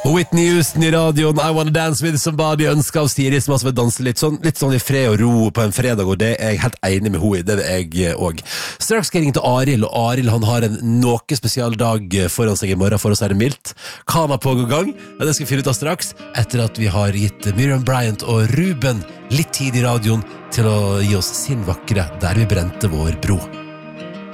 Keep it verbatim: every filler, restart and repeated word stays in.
Whitney Houston I radioen, I Wanna Dance With Somebody, ønsker av Siri som vil danse litt sånn, litt sånn I fred og ro på en fredag, og det er jeg helt enig med henne I, det vil jeg også. Straks skal jeg ringe til Arild, og Arild han har en noe spesial dag foran seg I morgen, for å si det mildt. Hva han har på gang? Ja, det skal vi finne ut av straks, etter at vi har gitt Miriam Bryant og Ruben litt tid I radioen til å gi oss sin vakre Der vi brente vår bro.